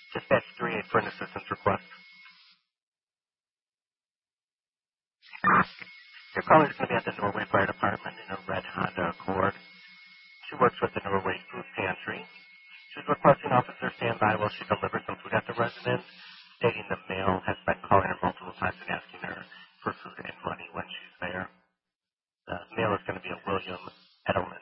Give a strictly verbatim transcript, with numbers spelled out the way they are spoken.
Dispatch three eight for an assistance request. Your caller is going to be at the Norway Fire Department in a red Honda Accord. She works with the Norway Food Pantry. She's requesting officer stand by while she delivers some food at the residence, stating the mail has been calling her multiple times and asking her for food and money when she's there. The mail is going to be a William Edelman.